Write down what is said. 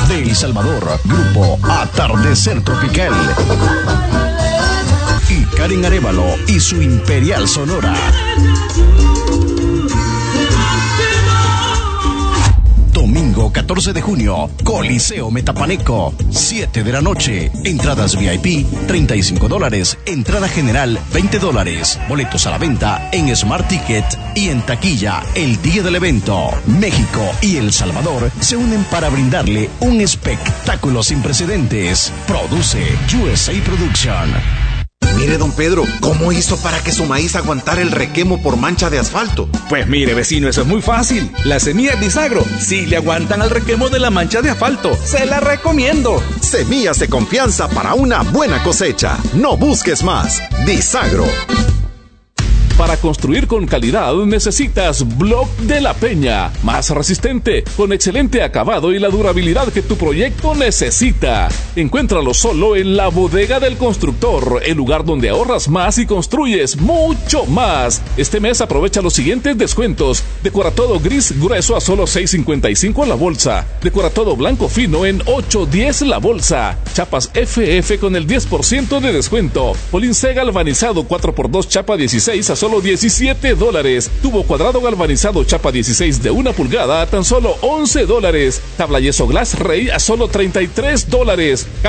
de El Salvador, Grupo Atardecer Tropical. Y Karen Arévalo y su Imperial Sonora. Domingo 14 de junio, Coliseo Metapaneco, 7 de la noche. Entradas VIP, $35. Entrada general, $20. Boletos a la venta en Smart Ticket y en taquilla el día del evento. México y El Salvador se unen para brindarle un espectáculo sin precedentes. Produce USA Production. Mire, don Pedro, ¿cómo hizo para que su maíz aguantara el requemo por mancha de asfalto? Pues mire, vecino, eso es muy fácil. Las semillas Disagro sí le aguantan al requemo de la mancha de asfalto. ¡Se la recomiendo! Semillas de confianza para una buena cosecha. No busques más. Disagro. Para construir con calidad necesitas Block de la Peña, más resistente, con excelente acabado y la durabilidad que tu proyecto necesita. Encuéntralo solo en la Bodega del Constructor, el lugar donde ahorras más y construyes mucho más. Este mes aprovecha los siguientes descuentos: decoratodo gris grueso a solo $6.55 la bolsa, decoratodo blanco fino en $8.10 la bolsa, chapas FF con el 10% de descuento, Polincé galvanizado 4x2 chapa 16 a solo $17, tubo cuadrado galvanizado chapa 16 de 1 pulgada a tan solo $11, tabla yeso Glass Rey a solo $33.